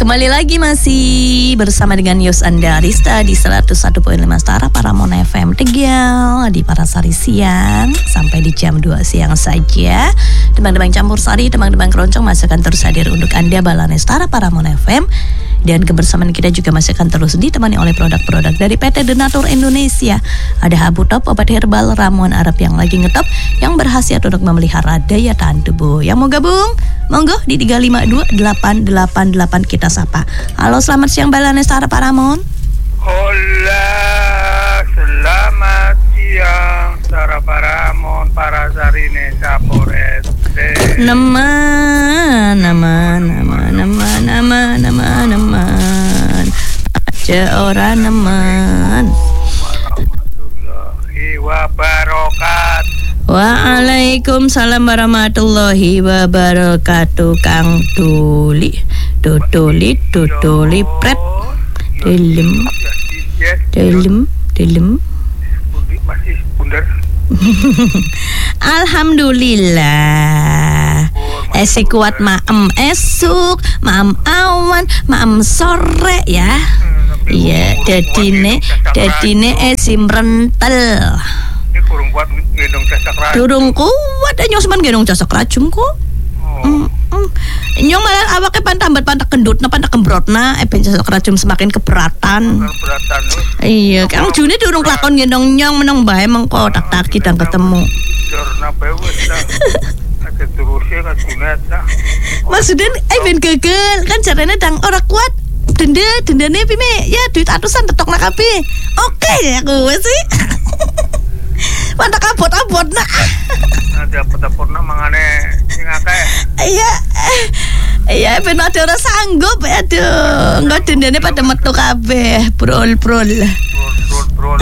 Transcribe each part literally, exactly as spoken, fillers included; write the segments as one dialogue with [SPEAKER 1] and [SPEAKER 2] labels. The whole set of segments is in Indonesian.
[SPEAKER 1] Kembali lagi masih bersama dengan Yos Anda Arista di seratus satu koma lima Setara Paramount F M Tegal di Parasari siang sampai di jam dua siang saja. Teman-teman campur sari, teman-teman keroncong masih akan terus hadir untuk Anda Balane Setara Paramount F M. Dan kebersamaan kita juga masih akan terus ditemani oleh produk-produk dari P T Denatur Indonesia. Ada Habu Top, obat herbal ramuan Arab yang lagi ngetop, yang berkhasiat untuk memelihara daya tahan tubuh. Yang mau gabung, monggo di tiga lima dua delapan delapan delapan kita sapa. Halo, selamat siang Balane Setara Paramount.
[SPEAKER 2] Hola, selamat siang Setara Paramount, Parasari Nesa Forest.
[SPEAKER 1] Nama, nama, nama, nama, nama, nama, nama, aja orang neman.
[SPEAKER 2] Warahmatullahi wabarakatuh.
[SPEAKER 1] Waalaikumsalam warahmatullahi wabarakatuh. Kang Duli, Dodoli, Dodoli, Pret, Delem, Delem, Delem.
[SPEAKER 2] Masih bundar.
[SPEAKER 1] Alhamdulillah. Esi kuat maem esuk, maem awan, maem sore ya. Iya, dadine, dadine esi mrentel.
[SPEAKER 2] Ini kurang kuat gendong casak racun.
[SPEAKER 1] Durung kuat nyong semen gendong casak racun kok. Mm, mm. Nyong malah awake pan tambat pantak kendutna, pantak kembrotna, eh ben casak racun semakin keberatan.
[SPEAKER 2] Keberatan.
[SPEAKER 1] Iya, Kang Juni durung kelakon gendong nyong meneng bae mengko tak-tak kita ketemu.
[SPEAKER 2] Jorna bae wis dah. Ada terusnya kan sunat dah.
[SPEAKER 1] Maksudnya eh ben gagal kan caranya dang ora kuat. Denda, dendane pime ya duit atusan tetok nak kabeh. Oke ya kowe sih. Pantak abot-abot nak.
[SPEAKER 2] Nanti abot-abot nak mangane sing akeh.
[SPEAKER 1] Iya. Iya ben ada ora sanggup aduh. Engko dendane pada metu kabeh, brol-brol.
[SPEAKER 2] Brol-brol.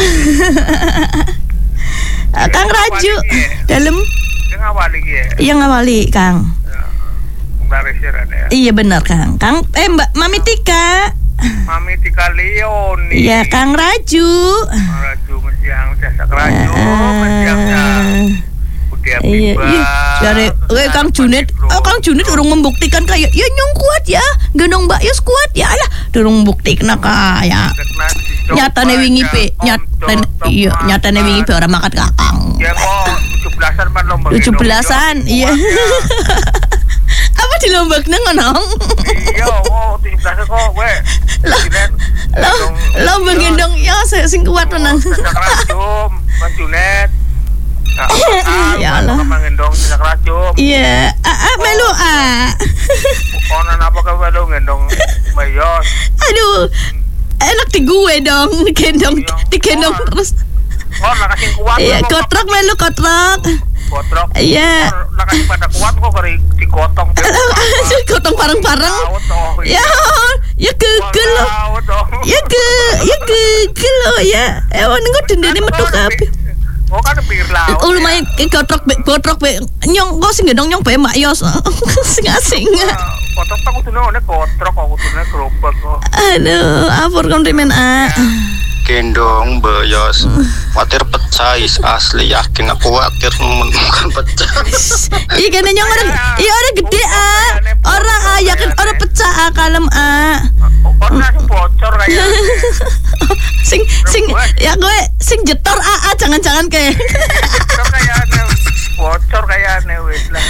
[SPEAKER 1] Kang Raju dalem
[SPEAKER 2] yang awal iki ya.
[SPEAKER 1] Iya ngawali Kang.
[SPEAKER 2] Ya.
[SPEAKER 1] Iya benar Kang. Kang eh Mbak Mami Tika.
[SPEAKER 2] Mami Tika Leoni.
[SPEAKER 1] Iya Kang Raju.
[SPEAKER 2] Raju mensiang jasa Raju mensiangnya. Udah
[SPEAKER 1] Iya, iya. Dari eh, Kang Junid, oh, Kang Junid urung membuktikan kayak ya nyong kuat ya, gendong Mbak Yus kuat ya, alah durung membuktikan kaya. Nyatane wingi pe, nyatane iya, nyatane wingi pe orang makan kakang.
[SPEAKER 2] Ya kok tujuh belasan pan lomba.
[SPEAKER 1] tujuh belasan, iya. Apa di lomba ngono?
[SPEAKER 2] Iya, oh tujuh belasan kok we.
[SPEAKER 1] Lo lomba gendong ya sing kuat menang.
[SPEAKER 2] Racum, Mas Junet.
[SPEAKER 1] Ya Allah.
[SPEAKER 2] Ngendong sejak racun.
[SPEAKER 1] Iya, ah melu ah.
[SPEAKER 2] Konon apa kau melu ngendong Mayos?
[SPEAKER 1] Aduh, enak di gue dong, gendong, digendong terus.
[SPEAKER 2] Oh, nak kasih kuat.
[SPEAKER 1] Iya, kotrok melu kotrok.
[SPEAKER 2] Kotrok.
[SPEAKER 1] Iya.
[SPEAKER 2] Nak kasih pada kuat kok kari digotong.
[SPEAKER 1] Gotong pareng-pareng. Ya, ya gegel lo. Ya ge, ya gegel lo ya. Ewan engko dendene metu kabeh.
[SPEAKER 2] Oh kan pinggir laut.
[SPEAKER 1] Oh lumayan kotrok be kotrok be nyong kok sing gendong nyong be Mbak Yos. Sing asing.
[SPEAKER 2] Kotrok tak kudune one kotrok kok kudune gerobak kok.
[SPEAKER 1] Aduh, apur kon remen a.
[SPEAKER 3] Gendong Mbak Yos. Watir pecah is asli yakin aku watir menemukan pecah.
[SPEAKER 1] Iya kan nyong orang iya orang gede a. Orang a yakin orang pecah a kalem a.
[SPEAKER 2] Orang langsung bocor kayaknya.
[SPEAKER 1] Sing sing ya gue sing jetor a a jangan-jangan kayak.
[SPEAKER 2] Kayaknya bocor kayaknya wis lah.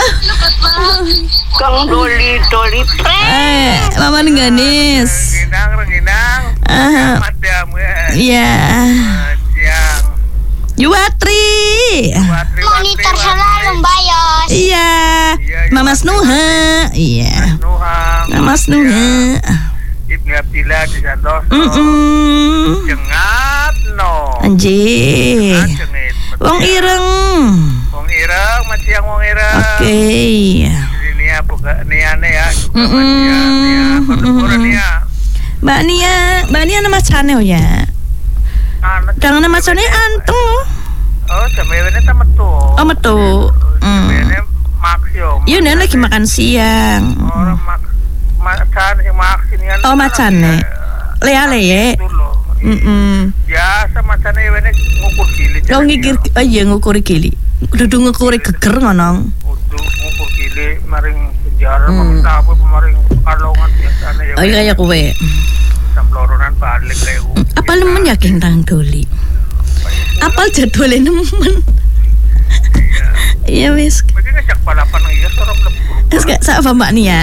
[SPEAKER 4] Kang Doli Doli Pre.
[SPEAKER 1] Eh, Mama Nengganis.
[SPEAKER 2] Rengginang rengginang.
[SPEAKER 1] Ah.
[SPEAKER 2] Madam ya.
[SPEAKER 1] Iya.
[SPEAKER 2] Siang.
[SPEAKER 1] Yuwatri.
[SPEAKER 4] Monitor selalu Mbak Yos.
[SPEAKER 1] Iya. Mama Snuha. Iya.
[SPEAKER 2] Nuha.
[SPEAKER 1] Mama Snuha.
[SPEAKER 2] Ibnu Abdillah di Santoso.
[SPEAKER 1] Mm-mm.
[SPEAKER 2] Cengat no.
[SPEAKER 1] Anjir. Wong ireng.
[SPEAKER 2] Wong ireng, masih yang wong ireng.
[SPEAKER 1] Oke.
[SPEAKER 2] Ini ya buka niane ya.
[SPEAKER 1] Mm-mm. Mbak Nia, Mbak Nia nama channel ya. Jangan nama channel anteng.
[SPEAKER 2] Oh, jamene ta metu.
[SPEAKER 1] Oh metu.
[SPEAKER 2] Jamene maksio.
[SPEAKER 1] Iya, nek lagi makan siang.
[SPEAKER 2] Orang mak macan sing maksi nian.
[SPEAKER 1] Oh macane. Lea-le ya. Heeh.
[SPEAKER 2] Biasa macane wene ngukur gili.
[SPEAKER 1] Oh ngikir, oh iya ngukur gili. Dudu ngukur geger ngono.
[SPEAKER 2] Kudu ngukur gili maring sejarah maring tabu maring kalongan biasane ya dhewe.
[SPEAKER 1] Oh kaya kowe.
[SPEAKER 2] Samloronan balik kayak
[SPEAKER 1] Apa nemen ya geng Kang Doli? Apal jadwale nemen. Iya wis.
[SPEAKER 2] Mesti ngajak balapan iya sorok lebur.
[SPEAKER 1] Wis gak sak Mbak Nia.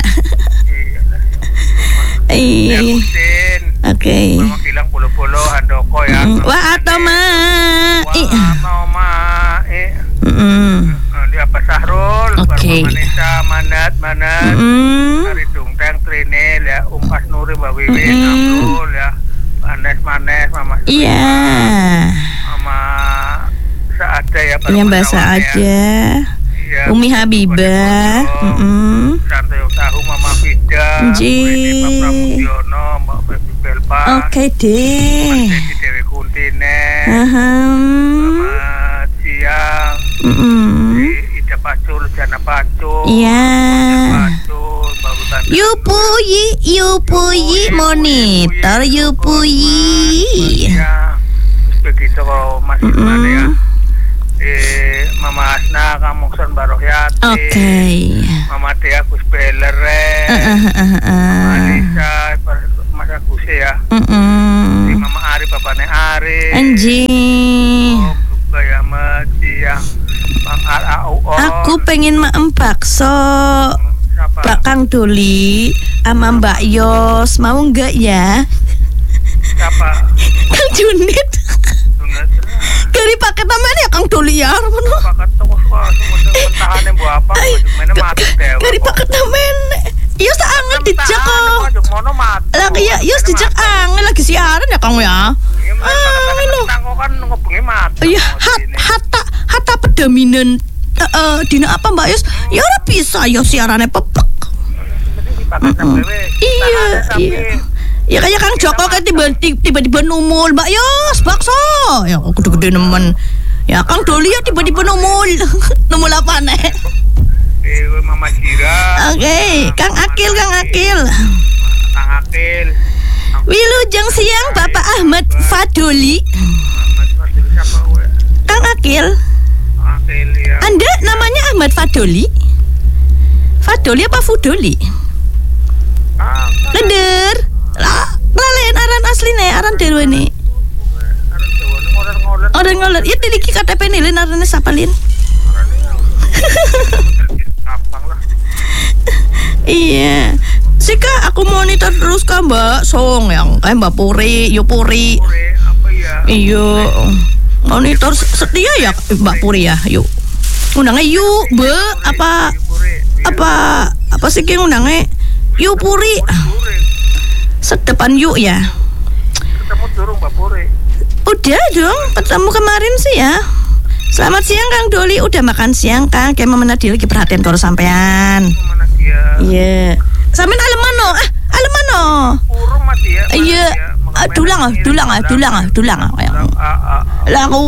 [SPEAKER 2] Iya.
[SPEAKER 1] Iya. Oke.
[SPEAKER 2] Mama bilang bolo-bolo handoko ya.
[SPEAKER 1] Wah atau ma.
[SPEAKER 2] Wah mau ma. Eh.
[SPEAKER 1] Heeh.
[SPEAKER 2] Dia apa Sahrul?
[SPEAKER 1] Oke.
[SPEAKER 2] Manisa manat manat.
[SPEAKER 1] Heeh.
[SPEAKER 2] Dari Dungteng Trinil ya, Umpas Nuri Mbak Wiwi Sahrul ya. Manes manes Mama.
[SPEAKER 1] Iya.
[SPEAKER 2] Mama seada ya.
[SPEAKER 1] Yang bahasa aja.
[SPEAKER 2] Ya,
[SPEAKER 1] Umi Habibah. Heeh.
[SPEAKER 2] Santai tahu Mama Fida.
[SPEAKER 1] Ji.
[SPEAKER 2] Pak Pramujono, Mbak Febi Belpa.
[SPEAKER 1] Oke deh.
[SPEAKER 2] Jadi Dewi Kuntine.
[SPEAKER 1] Ahem.
[SPEAKER 2] Selamat siang.
[SPEAKER 1] Mm-mm.
[SPEAKER 2] Ida Pacul, Jana Pacul.
[SPEAKER 1] Iya.
[SPEAKER 2] Pacul, Mbak Hutan.
[SPEAKER 1] Yupuyi, yupuyi monitor yupuyi.
[SPEAKER 2] Ya, begitu kalau masih mana ya. Eh, Mama Asna, Kang Mokson Barohyati.
[SPEAKER 1] Oke.
[SPEAKER 2] Mama Tia Gus Belere. Mama Alisa, Mas Agus ya.
[SPEAKER 1] Mm-mm.
[SPEAKER 2] Mama Ari, Bapaknya Ari.
[SPEAKER 1] Anjing.
[SPEAKER 2] Om juga ya Mati ya. Bang Ar A U O.
[SPEAKER 1] Aku pengen maem bakso.
[SPEAKER 2] Siapa?
[SPEAKER 1] Pak Kang Doli sama Mbak Yos mau enggak ya?
[SPEAKER 2] Siapa?
[SPEAKER 1] Kang Junit.
[SPEAKER 2] Tunat.
[SPEAKER 1] Dari paket namanya ya Kang Doli ya.
[SPEAKER 2] Paket toko suka mentahannya buat apa? Mana mati deh.
[SPEAKER 1] Dari paket namanya. Yos anget dijak kok.
[SPEAKER 2] Mono mati.
[SPEAKER 1] Lah iya Yos dijak anget lagi siaran ya Kang ya. Ah lo.
[SPEAKER 2] Tangko kan ngobengi mati.
[SPEAKER 1] Iya hat hatta hatta pedaminan eh dina apa Mbak Yos? Ya ora bisa Yos siarannya pepek. Iya iya. Ya kayak Kang Joko kayak tiba tiba-tiba numul Mbak Yos bakso. Ya gede-gede nemen. Ya Kang Doli ya tiba-tiba numul. Numul apa nih?
[SPEAKER 2] Eh Mama Jira.
[SPEAKER 1] Oke, Kang Akil, Kang Akil.
[SPEAKER 2] Kang Akil.
[SPEAKER 1] Wilujeng siang Bapak Ahmad Fadoli.
[SPEAKER 2] Ahmad Fadoli siapa gue?
[SPEAKER 1] Kang Akil.
[SPEAKER 2] Akil ya.
[SPEAKER 1] Anda namanya Ahmad Fadoli? Fadoli apa Fudoli?
[SPEAKER 2] Ah,
[SPEAKER 1] Leder. Lah, lalen aran asline, aran dewe ne.
[SPEAKER 2] harus Jawa ngoler-ngoler.
[SPEAKER 1] Orang ngoler, ya tiliki K T P ne lin arane sapa lin?
[SPEAKER 2] Gampang lah.
[SPEAKER 1] Iya. Sika aku monitor terus kan Mbak Song yang kayak Mbak Puri, Yo Puri.
[SPEAKER 2] Puri apa ya?
[SPEAKER 1] Iya. Monitor setia ya Mbak Puri ya. Yuk. Undangnya yuk, Be, apa apa apa sih yang undangnya? Yuk Puri.
[SPEAKER 2] Puri.
[SPEAKER 1] Sedepan yuk ya.
[SPEAKER 2] Ketemu durung Mbak Puri.
[SPEAKER 1] Udah dong, ketemu kemarin sih ya. Selamat siang Kang Doli, udah makan siang Kang? Kayak mana dia lagi perhatian kalau sampean.
[SPEAKER 2] Mana dia?
[SPEAKER 1] Iya. Sampean alemano, ah alemano.
[SPEAKER 2] Urung mati ya.
[SPEAKER 1] Iya. Ah, dulang ah, dulang ah, dulang ah, dulang ah. Lah aku.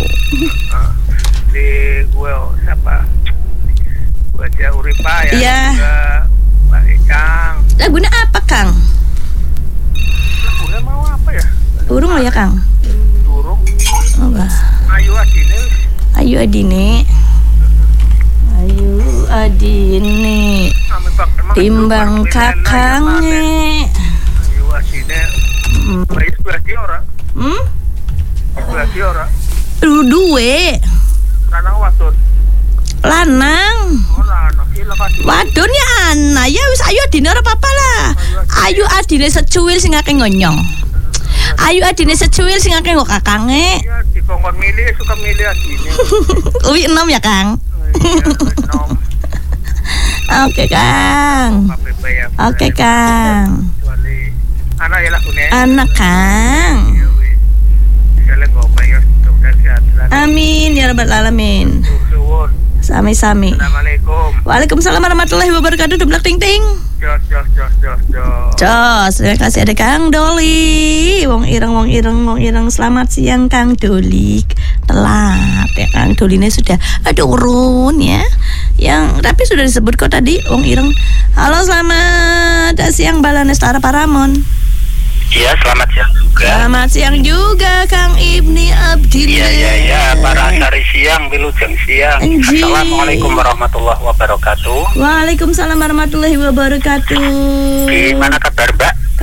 [SPEAKER 2] Di gue siapa? Baca Uripa ya.
[SPEAKER 1] Iya.
[SPEAKER 2] Mbak Ikang.
[SPEAKER 1] Lagunya apa Kang?
[SPEAKER 2] Lagunya mau apa ya?
[SPEAKER 1] Urung ya Kang?
[SPEAKER 2] Durung.
[SPEAKER 1] Apa?
[SPEAKER 2] Ayu Adine.
[SPEAKER 1] Ayu Adine. Ayu Adine. Timbang kakangnya.
[SPEAKER 2] Ayu Adine. Bayi sebelah dia ora?
[SPEAKER 1] Hmm?
[SPEAKER 2] Sebelah dia ora?
[SPEAKER 1] Duwe.
[SPEAKER 2] Lanang wadon.
[SPEAKER 1] Lanang.
[SPEAKER 2] Oh lanang. Gila kan.
[SPEAKER 1] Wadon ya ana. Ya wis Ayu Adine ora apa-apa lah. Ayu Adine secuil sing akeh ngonyong. Ayu Adine secuil sing akeh kok kakange.
[SPEAKER 2] Ya dikongkon milih suka milih Adine.
[SPEAKER 1] Uwi enom ya Kang.
[SPEAKER 2] Nom.
[SPEAKER 1] Oke Kang. Oke Kang.
[SPEAKER 2] Kecuali anak ya lagunya.
[SPEAKER 1] Anak Kang.
[SPEAKER 2] Ya wis. Sekali ngomong ya mudah-mudahan sehat selalu.
[SPEAKER 1] Amin ya rabbal alamin.
[SPEAKER 2] Suwun.
[SPEAKER 1] Sami-sami.
[SPEAKER 2] Assalamualaikum.
[SPEAKER 1] Waalaikumsalam warahmatullahi wabarakatuh. Deblak ting ting.
[SPEAKER 2] Jos jos jos jos jos.
[SPEAKER 1] Jos, terima kasih ada Kang Doli. Wong ireng wong ireng wong ireng selamat siang Kang Doli. Telat ya Kang Doli ini sudah ada urun ya. Yang tapi sudah disebut kok tadi wong ireng. Halo selamat siang Balanestara Paramon.
[SPEAKER 3] Iya, selamat siang juga.
[SPEAKER 1] Selamat siang juga Kang Ibni Abdillah.
[SPEAKER 3] Iya, iya, iya, para sari siang, wilujeng siang.
[SPEAKER 1] Anjing.
[SPEAKER 3] Assalamualaikum warahmatullahi wabarakatuh.
[SPEAKER 1] Waalaikumsalam warahmatullahi wabarakatuh.
[SPEAKER 3] Gimana kabar Mbak?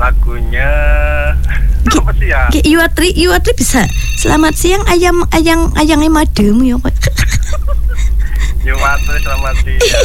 [SPEAKER 5] lagunya apa sih ya?
[SPEAKER 1] Ki Iwatri, Iwatri bisa. Selamat siang ayam ayang ayangnya madem ya.
[SPEAKER 5] Iwatri selamat siang.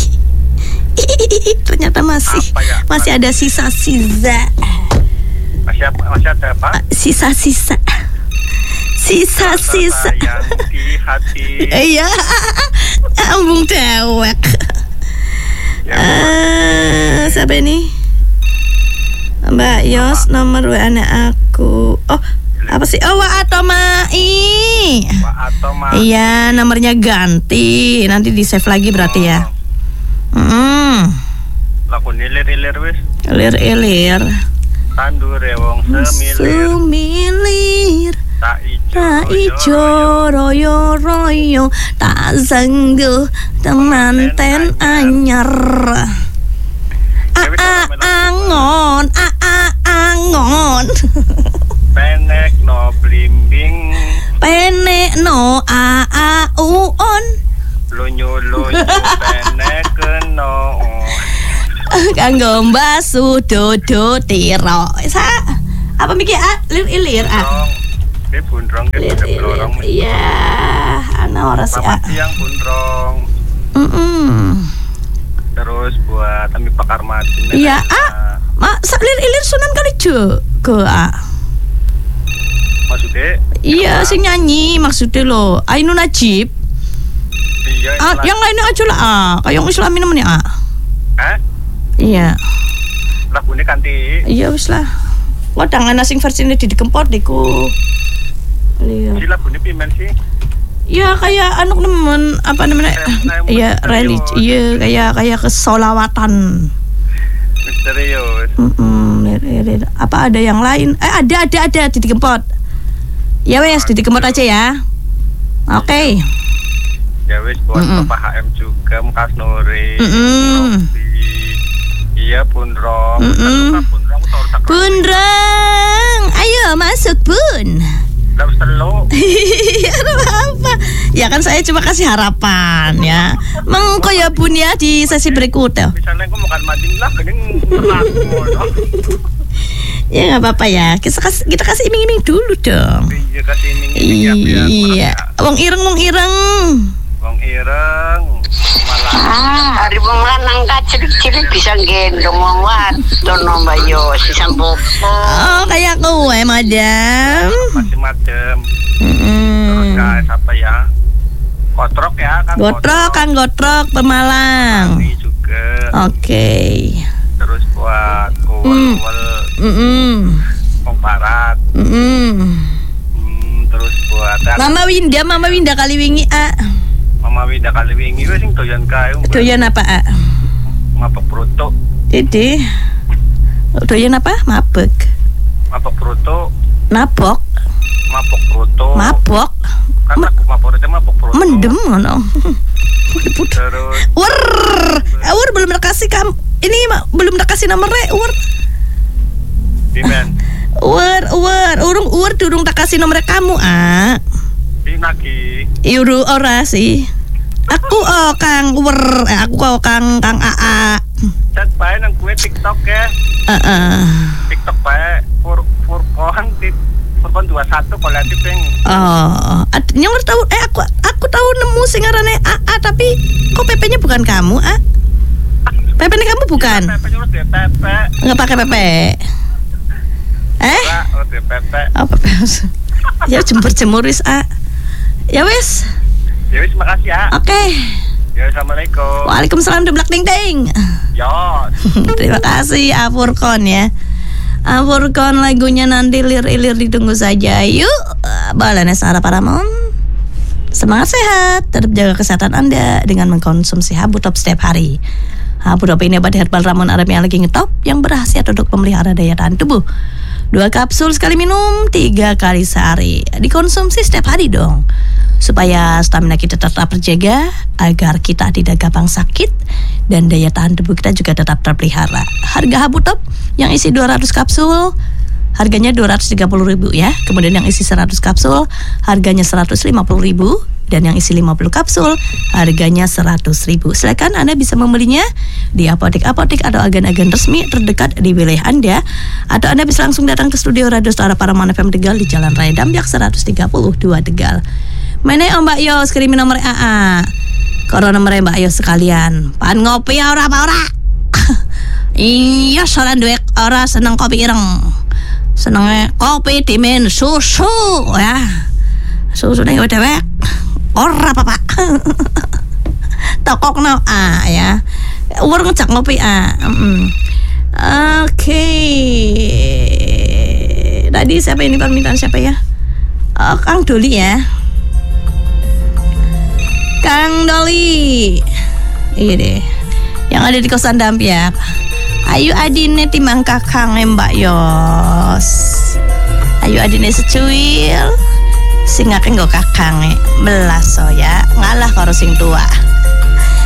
[SPEAKER 1] Ternyata masih
[SPEAKER 5] ya?
[SPEAKER 1] masih ada sisa-sisa.
[SPEAKER 5] Masih apa? Masih ada apa?
[SPEAKER 1] Sisa-sisa. Sisa-sisa.
[SPEAKER 5] Yang di hati.
[SPEAKER 1] Iya. Ambung dewek.
[SPEAKER 5] Ya,
[SPEAKER 1] uh, siapa ini? Mbak Yos, nomor W A aku. Oh, apa sih? Oh, Wa Atomai.
[SPEAKER 5] Wa Atomai.
[SPEAKER 1] Iya, nomornya ganti. Nanti di save lagi berarti ya. Hmm.
[SPEAKER 5] Lagu nilir-ilir wis.
[SPEAKER 1] Ilir-ilir.
[SPEAKER 5] Tandure wong semilir.
[SPEAKER 1] Semilir.
[SPEAKER 5] Tak ijo.
[SPEAKER 1] Tak ijo royo royo. Tak zanggo temanten anyar. A a angon, a a angon.
[SPEAKER 5] Penek no blimbing.
[SPEAKER 1] Penek no a a uon.
[SPEAKER 5] Lunyu lunyu penek no.
[SPEAKER 1] Kanggo mbasu dodo tiro. Sa apa mikir a lir ilir a.
[SPEAKER 5] Ke bundrong ke bundrong.
[SPEAKER 1] Iya, ana ora sih a.
[SPEAKER 5] Selamat siang bundrong.
[SPEAKER 1] Mm.
[SPEAKER 5] Terus buat Ami Pakar Madin.
[SPEAKER 1] Iya, ah. Mak sak lir ilir Sunan Kalijo go a.
[SPEAKER 5] Maksudnya?
[SPEAKER 1] Iya, sing nyanyi maksudnya lo. Ainun Najib.
[SPEAKER 5] Iya.
[SPEAKER 1] Ah, yang lainnya aja lah a. Kayak yang Islami namanya a.
[SPEAKER 5] Hah?
[SPEAKER 1] Iya.
[SPEAKER 5] Lagunya kanti.
[SPEAKER 1] Iya wis lah. Wadang ana sing versine di dikempot diku. Iya.
[SPEAKER 5] Si lagunya pimen sih?
[SPEAKER 1] Iya kayak anu nemen apa namanya? Iya religi. Iya kayak kayak kesolawatan.
[SPEAKER 5] Misterius.
[SPEAKER 1] Mm-mm, apa ada yang lain? Eh ada ada ada di dikempot. Ya wes di dikempot aja ya. Oke. Okay.
[SPEAKER 5] Ya wes buat
[SPEAKER 1] Mm-mm.
[SPEAKER 5] Bapak H M juga, Mukas Nuri.
[SPEAKER 1] Mm-mm.
[SPEAKER 5] Iya Bundrong.
[SPEAKER 1] Mm-mm.
[SPEAKER 5] Bundrong tak.
[SPEAKER 1] Bundrong, ayo masuk Bun.
[SPEAKER 5] Lalu selo.
[SPEAKER 1] Iya apa? Ya kan saya cuma kasih harapan ya. Mengko ya Bun ya di sesi berikutnya.
[SPEAKER 5] Misalnya aku makan madin lah, kening terlaku.
[SPEAKER 1] Ya nggak apa-apa ya. Kita kasih kita kasih iming-iming dulu dong.
[SPEAKER 5] Iya kasih iming-iming ya.
[SPEAKER 1] Iya. Wong ireng wong ireng.
[SPEAKER 5] Wong ireng. Malah.
[SPEAKER 4] Ah, hari wong lanang ka cilik-cilik bisa gendong wong wadon Mbak Yo sisan popo.
[SPEAKER 1] Oh kayak kowe madam.
[SPEAKER 5] Masih madem.
[SPEAKER 1] Mm-mm.
[SPEAKER 5] Terus guys apa ya? Gotrok ya kan.
[SPEAKER 1] Gotrok kan gotrok Pemalang.
[SPEAKER 5] Ini juga.
[SPEAKER 1] Oke.
[SPEAKER 5] Terus buat uwel-uwel
[SPEAKER 1] Mm-mm.
[SPEAKER 5] Wong Barat.
[SPEAKER 1] Mm-mm.
[SPEAKER 5] Hmm, terus buat
[SPEAKER 1] Mama Winda, Mama Winda kali wingi a.
[SPEAKER 5] Mama Winda kali wingi wis sing doyan kae.
[SPEAKER 1] Doyan apa a?
[SPEAKER 5] Mabok proto.
[SPEAKER 1] Dede. Doyan apa? Mabek.
[SPEAKER 5] Mabok proto.
[SPEAKER 1] Nabok.
[SPEAKER 5] Mabok proto.
[SPEAKER 1] Mabok.
[SPEAKER 5] Kan aku mabok itu mabok proto.
[SPEAKER 1] Mendem ngono.
[SPEAKER 5] Terus
[SPEAKER 1] Wer, eh, Wer belum dikasih kamu. Ini ma- belum dikasih nomornya. Wer,
[SPEAKER 5] Dimen.
[SPEAKER 1] Wer, Wer, urung Wer durung dikasih nomor kamu ah.
[SPEAKER 5] Dinagi.
[SPEAKER 1] Iuru ora sih. Aku oh Kang Wer, eh, aku oh Kang Kang A A.
[SPEAKER 5] Chat bae nang kue TikTok ya.
[SPEAKER 1] Heeh.
[SPEAKER 5] TikTok bae for for kon tit for kon dua puluh satu kolektif peng.
[SPEAKER 1] Oh, ad- nyamar tahu eh aku aku tahu nemu sing ngarane A A tapi kok P P-nya bukan kamu, A? P P-nya kamu bukan?
[SPEAKER 5] Pepe nyurus dia pepe.
[SPEAKER 1] Enggak pakai P P. Eh?
[SPEAKER 5] Ora urus dia pepe.
[SPEAKER 1] Oh, P P. Ya jemur-jemur wis, A. Ya wis.
[SPEAKER 5] Ya wis makasih ya.
[SPEAKER 1] Oke.
[SPEAKER 5] Ya assalamualaikum.
[SPEAKER 1] Waalaikumsalam deblak ding ding.
[SPEAKER 5] Yo.
[SPEAKER 1] Terima kasih Afurkon ya. Afurkon lagunya nanti lir-ilir ditunggu saja. Yuk, balana Sarah Paramon. Semangat sehat, tetap jaga kesehatan Anda dengan mengkonsumsi Habu Top setiap hari. Habu Top ini obat herbal ramuan Arab yang lagi ngetop yang berkhasiat untuk memelihara daya tahan tubuh. Dua kapsul sekali minum, tiga kali sehari. Dikonsumsi setiap hari dong. Supaya stamina kita tetap terjaga, agar kita tidak gampang sakit, dan daya tahan tubuh kita juga tetap terpelihara. Harga Habu Top yang isi dua ratus kapsul, harganya dua ratus tiga puluh ribu ya. Kemudian yang isi seratus kapsul, harganya seratus lima puluh ribu. dan yang isi lima puluh kapsul harganya seratus ribu. Silakan Anda bisa membelinya di apotek-apotek atau agen-agen resmi terdekat di wilayah Anda, atau Anda bisa langsung datang ke studio Radio Suara Paramount F M Tegal di Jalan Raya Dambiak seratus tiga puluh dua Tegal. Mana Om Mbak Yos kirimin nomor A A. Kalau nomor Mbak Yos sekalian. Pan ngopi ya ora apa ora? Iya, soalnya duit ora seneng kopi ireng. Senengnya kopi dimin susu ya. Susu ning dewek. Ora apa-apa. Tokokno A ya. Urung ngejak ngopi A. Mm. Oke. Okay. Tadi siapa ini permintaan siapa ya? Oh, Kang Doli ya. Kang Doli. Iya deh. Yang ada di kosan Dampiak. Ayo adine timbang kakang Mbak Yos. Ayo adine secuil. Sing akeh nggo kakange melas so ya, ngalah karo sing tua.